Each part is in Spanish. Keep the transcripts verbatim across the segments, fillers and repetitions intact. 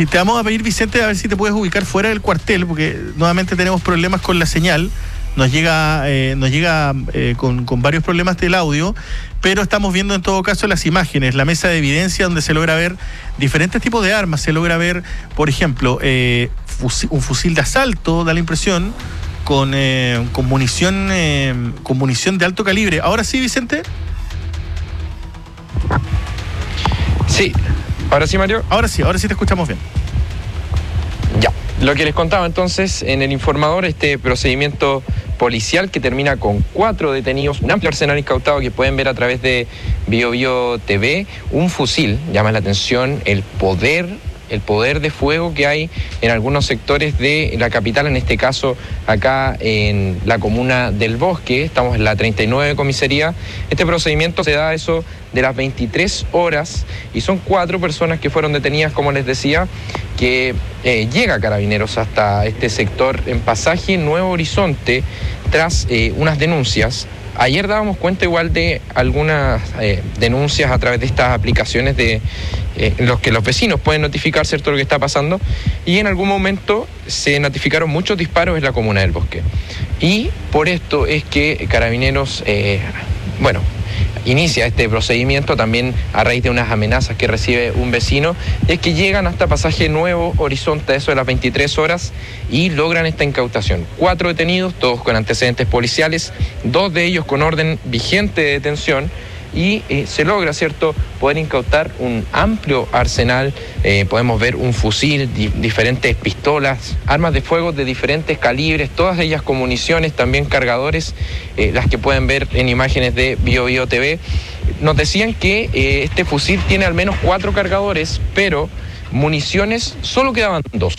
Sí, te vamos a pedir, Vicente, a ver si te puedes ubicar fuera del cuartel, porque nuevamente tenemos problemas con la señal. Nos llega, eh, nos llega eh, con, con varios problemas del audio, pero estamos viendo en todo caso las imágenes, la mesa de evidencia donde se logra ver diferentes tipos de armas. Se logra ver, por ejemplo, eh, fusil, un fusil de asalto, da la impresión, con, eh, con munición eh, con munición de alto calibre. Ahora sí, Vicente. Sí, ahora sí, Mario. Ahora sí, ahora sí te escuchamos bien. Ya, lo que les contaba entonces en el informador, este procedimiento policial que termina con cuatro detenidos, un amplio arsenal incautado que pueden ver a través de Bio Bio T V, un fusil, llama la atención el poder, el poder de fuego que hay en algunos sectores de la capital, en este caso acá en la comuna del Bosque, estamos en la treinta y nueve comisaría. Este procedimiento se da a eso de las veintitrés horas y son cuatro personas que fueron detenidas, como les decía, que eh, llega Carabineros hasta este sector en Pasaje Nuevo Horizonte tras eh, unas denuncias. Ayer dábamos cuenta igual de algunas eh, denuncias a través de estas aplicaciones de eh, en los que los vecinos pueden notificar, ¿cierto?, lo que está pasando, y en algún momento se notificaron muchos disparos en la comuna del Bosque. Y por esto es que Carabineros, eh, bueno, inicia este procedimiento también a raíz de unas amenazas que recibe un vecino, y es que llegan hasta Pasaje Nuevo Horizonte a eso de las veintitrés horas y logran esta incautación. Cuatro detenidos, todos con antecedentes policiales, dos de ellos con orden vigente de detención, y eh, se logra, ¿cierto?, poder incautar un amplio arsenal. Eh, podemos ver un fusil, di diferentes pistolas, armas de fuego de diferentes calibres, todas ellas con municiones, también cargadores, eh, las que pueden ver en imágenes de Bio Bio T V. Nos decían que eh, este fusil tiene al menos cuatro cargadores, pero municiones solo quedaban dos.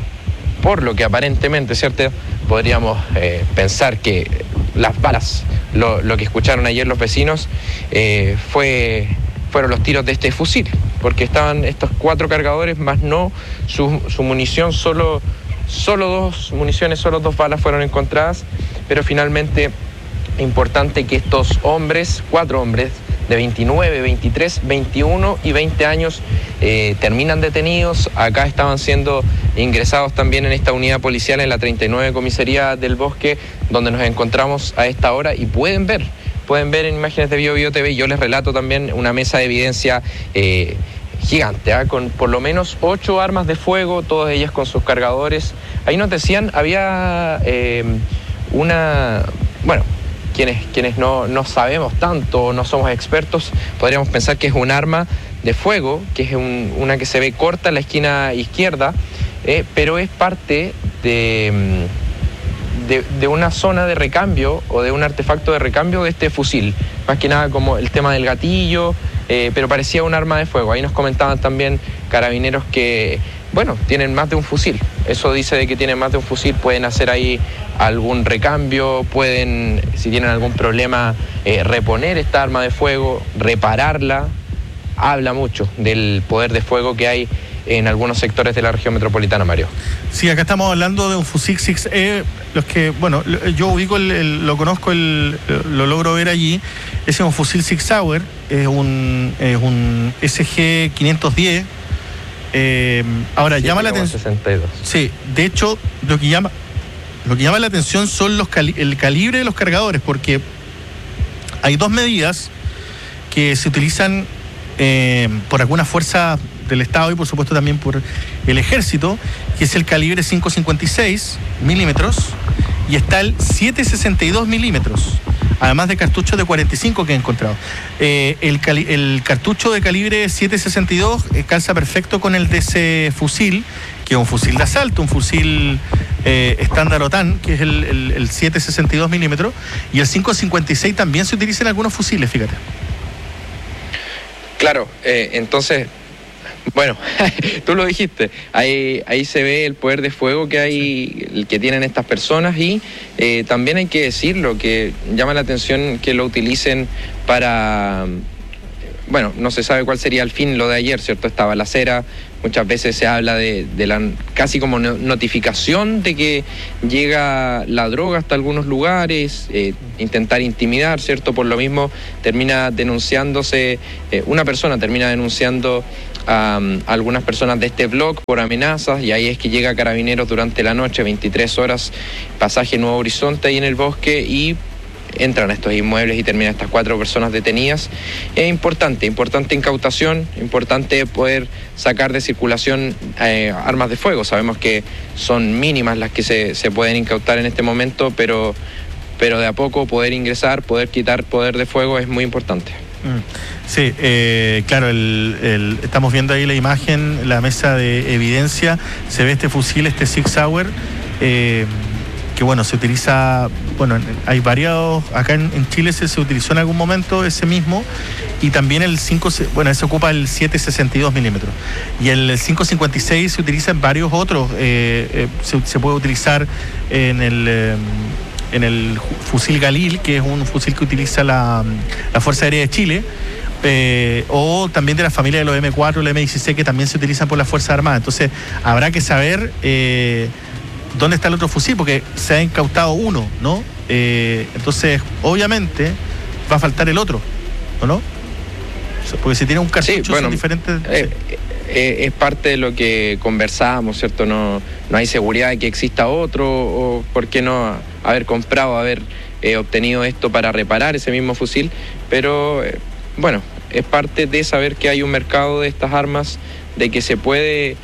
Por lo que aparentemente, ¿cierto?, podríamos eh, pensar que las balas, lo, lo que escucharon ayer los vecinos, eh, fue, fueron los tiros de este fusil, porque estaban estos cuatro cargadores, más no su, su munición, solo, solo dos municiones, solo dos balas fueron encontradas, pero finalmente importante que estos hombres, cuatro hombres, de veintinueve, veintitrés, veintiuno y veinte años eh, terminan detenidos. Acá estaban siendo ingresados también en esta unidad policial en la treinta y nueve comisaría del Bosque, donde nos encontramos a esta hora, y pueden ver, pueden ver en imágenes de Bio Bio T V. Yo les relato también una mesa de evidencia eh, gigante, ¿eh? Con por lo menos ocho armas de fuego, todas ellas con sus cargadores. Ahí nos decían, había eh, una, bueno, Quienes, quienes no, no sabemos tanto, no somos expertos, podríamos pensar que es un arma de fuego, que es un, una que se ve corta en la esquina izquierda, eh, pero es parte de, de, de una zona de recambio o de un artefacto de recambio de este fusil. Más que nada como el tema del gatillo, eh, pero parecía un arma de fuego. Ahí nos comentaban también Carabineros que, bueno, tienen más de un fusil. Eso dice de que tienen más de un fusil, pueden hacer ahí algún recambio, pueden, si tienen algún problema, eh, reponer esta arma de fuego, repararla. Habla mucho del poder de fuego que hay en algunos sectores de la región metropolitana, Mario. Sí, acá estamos hablando de un fusil seis E, los que, bueno, yo ubico, el, el, lo conozco, el, lo logro ver allí. Ese es un fusil Sig Sauer, es un, es un S G quinientos diez. Eh, ahora, llama la atención. sesenta y dos. Sí, de hecho, lo que llama, lo que llama la atención son los cali el calibre de los cargadores, porque hay dos medidas que se utilizan eh, por alguna fuerza del Estado y por supuesto también por el Ejército, que es el calibre cinco cincuenta y seis milímetros y está el siete sesenta y dos milímetros, además de cartuchos de cuarenta y cinco que he encontrado. Eh, el, cali el cartucho de calibre siete sesenta y dos eh, calza perfecto con el de ese fusil, que es un fusil de asalto, un fusil eh, estándar OTAN, que es el, el, el siete sesenta y dos milímetros, y el cinco cincuenta y seis también se utiliza en algunos fusiles, fíjate. Claro, eh, entonces, bueno, tú lo dijiste, ahí, ahí se ve el poder de fuego que hay, el que tienen estas personas, y eh, también hay que decirlo, que llama la atención que lo utilicen para, bueno, no se sabe cuál sería el fin, lo de ayer, ¿cierto? Esta balacera, muchas veces se habla de, de la casi como notificación de que llega la droga hasta algunos lugares, eh, intentar intimidar, ¿cierto? Por lo mismo termina denunciándose, eh, una persona termina denunciando a, a algunas personas de este blog por amenazas, y ahí es que llega Carabineros durante la noche, veintitrés horas, pasaje Nuevo Horizonte ahí en el bosque, y entran a estos inmuebles y terminan estas cuatro personas detenidas. Es importante, importante incautación, importante poder sacar de circulación eh, armas de fuego. Sabemos que son mínimas las que se, se pueden incautar en este momento, pero, pero de a poco poder ingresar, poder quitar poder de fuego es muy importante. Sí, eh, claro, el, el, estamos viendo ahí la imagen, la mesa de evidencia, se ve este fusil, este Sig Sauer, eh, que bueno, se utiliza, bueno, hay varios, acá en, en Chile se, se utilizó en algún momento ese mismo, y también el cinco, bueno, ese ocupa el siete sesenta y dos milímetros, y el cinco cincuenta y seis se utiliza en varios otros, eh, eh, se, se puede utilizar en el... Eh, en el fusil Galil, que es un fusil que utiliza la, la Fuerza Aérea de Chile, eh, o también de la familia de los eme cuatro, los eme dieciséis, que también se utilizan por las Fuerzas Armadas. Entonces habrá que saber eh, dónde está el otro fusil, porque se ha incautado uno, ¿no? Eh, entonces, obviamente, va a faltar el otro, ¿o no? Porque si tiene un cartucho, sí, bueno, son diferentes... Eh, sí. Eh, es parte de lo que conversábamos, ¿cierto? No, no hay seguridad de que exista otro, o por qué no haber comprado, haber eh, obtenido esto para reparar ese mismo fusil, pero eh, bueno, es parte de saber que hay un mercado de estas armas, de que se puede,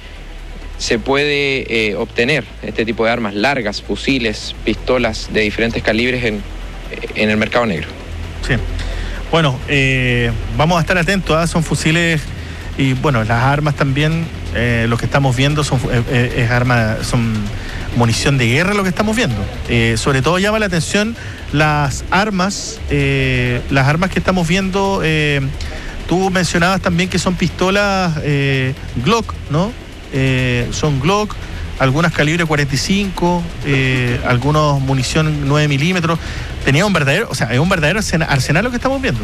se puede eh, obtener este tipo de armas largas, fusiles, pistolas de diferentes calibres en, en el mercado negro. Sí, bueno, eh, vamos a estar atentos, ¿eh? Son fusiles... Y bueno, las armas también, eh, lo que estamos viendo son eh, es arma, son munición de guerra lo que estamos viendo. Eh, sobre todo llama la atención las armas, eh, las armas que estamos viendo. Eh, tú mencionabas también que son pistolas eh, Glock, ¿no? Eh, son Glock, algunas calibre cuarenta y cinco, eh, algunos munición nueve milímetros. Tenía un verdadero, o sea, es un verdadero arsenal lo que estamos viendo.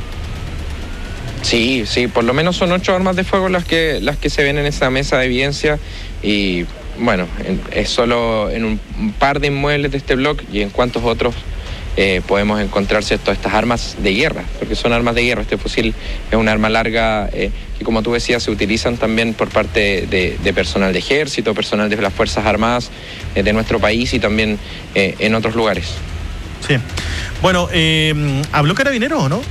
Sí, sí, por lo menos son ocho armas de fuego las que las que se ven en esa mesa de evidencia, y bueno, en, es solo en un, un par de inmuebles de este bloque, y en cuántos otros eh, podemos encontrar todas estas armas de guerra, porque son armas de guerra. Este fusil es un arma larga eh, que, como tú decías, se utilizan también por parte de, de personal de ejército, personal de las Fuerzas Armadas eh, de nuestro país, y también eh, en otros lugares. Sí, bueno, eh, ¿habló Carabineros o no?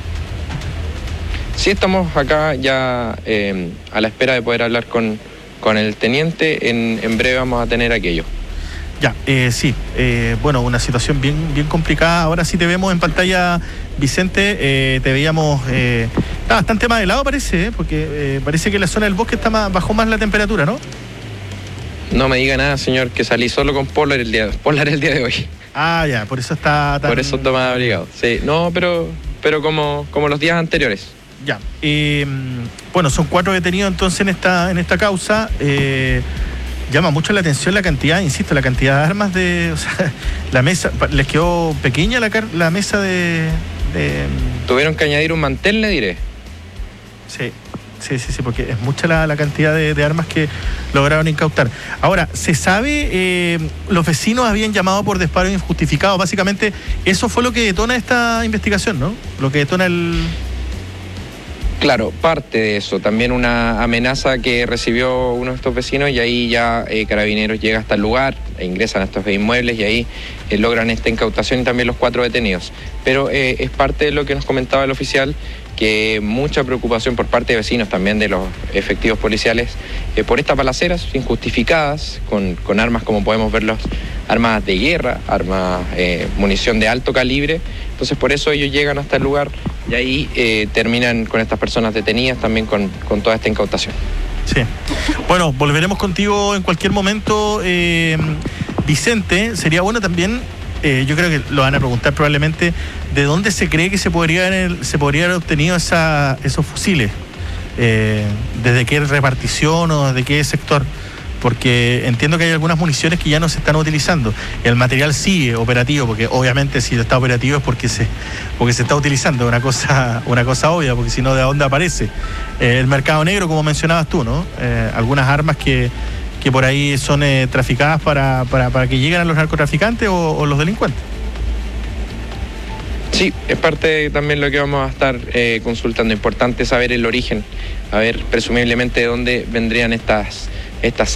Sí, estamos acá ya eh, a la espera de poder hablar con, con el teniente. En, en breve vamos a tener aquello. Ya, eh, sí, eh, bueno, una situación bien, bien complicada. Ahora sí te vemos en pantalla, Vicente, eh, te veíamos, eh, está bastante más helado parece, ¿eh? Porque eh, parece que en la zona del bosque está más, bajó más la temperatura, ¿no? No me diga nada, señor, que salí solo con polar el día, polar el día de hoy. Ah, ya, por eso está tan... Por eso está más abrigado, sí. No, pero, pero como, como los días anteriores. Ya, eh, bueno, son cuatro detenidos entonces en esta en esta causa. Eh, llama mucho la atención la cantidad, insisto, la cantidad de armas de, o sea, la mesa, les quedó pequeña la, la mesa de, de... Tuvieron que añadir un mantel, le diré. Sí, sí, sí, sí, porque es mucha la, la cantidad de, de armas que lograron incautar. Ahora, se sabe, eh, los vecinos habían llamado por disparo injustificado, básicamente eso fue lo que detona esta investigación, ¿no? Lo que detona el... Claro, parte de eso, también una amenaza que recibió uno de estos vecinos, y ahí ya eh, Carabineros llega hasta el lugar, e ingresan a estos inmuebles, y ahí eh, logran esta incautación, y también los cuatro detenidos. Pero eh, es parte de lo que nos comentaba el oficial, que mucha preocupación por parte de vecinos, también de los efectivos policiales, eh, por estas balaceras injustificadas, con, con armas como podemos verlos, armas de guerra, armas, eh, munición de alto calibre. Entonces por eso ellos llegan hasta el lugar, y ahí eh, terminan con estas personas detenidas, también con, con toda esta incautación. Sí. Bueno, volveremos contigo en cualquier momento, eh, Vicente. Sería bueno también, eh, yo creo que lo van a preguntar probablemente, ¿de dónde se cree que se podría haber, se podría haber obtenido esa, esos fusiles? Eh, ¿Desde qué repartición o desde qué sector? Porque entiendo que hay algunas municiones que ya no se están utilizando. El material sigue operativo, porque obviamente si está operativo es porque se, porque se está utilizando, una cosa, una cosa obvia, porque si no, ¿de dónde aparece? Eh, el mercado negro, como mencionabas tú, ¿no? Eh, algunas armas que, que por ahí son eh, traficadas para, para, para que lleguen a los narcotraficantes o, o los delincuentes. Sí, es parte de también lo que vamos a estar eh, consultando. Importante saber el origen, a ver presumiblemente de dónde vendrían estas, estas